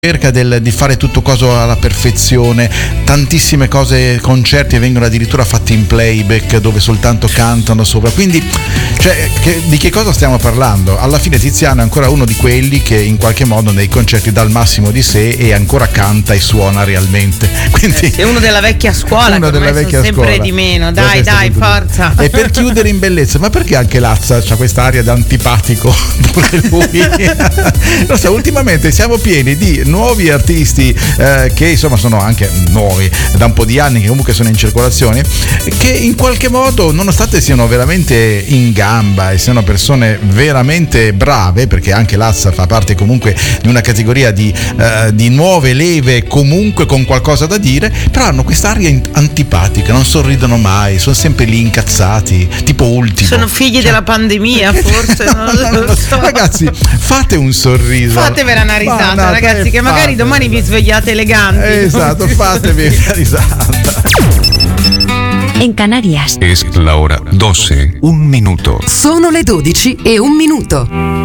cerca di fare tutto coso alla perfezione, tantissime cose, concerti vengono addirittura fatti in playback dove soltanto cantano sopra, quindi di che cosa stiamo parlando? Alla fine Tiziano è ancora uno di quelli che in qualche modo nei concerti dà il massimo di sé e ancora canta e suona realmente, quindi è uno della vecchia scuola, uno che della vecchia sempre scuola. di meno, dai forza. E per chiudere in bellezza, ma perché anche Lazza c'ha quest'aria d'antipatico pure lui? Non so, ultimamente siamo pieni di nuovi artisti che insomma sono anche nuovi da un po' di anni, che comunque sono in circolazione, che in qualche modo, nonostante siano veramente in gamba e siano persone veramente brave, perché anche Lazza fa parte comunque di una categoria di nuove leve comunque con qualcosa da dire, però hanno quest'aria antipatica, non sorridono mai, sono sempre lì incazzati, tipo Ultimo. Sono figli della pandemia, forse. non lo so. Ragazzi, fate un sorriso, fatevela una risata, ragazzi, che magari domani vi svegliate eleganti. Esatto, fatevi una risata. En Canarias es la hora 12, un minuto. sono le 12:01.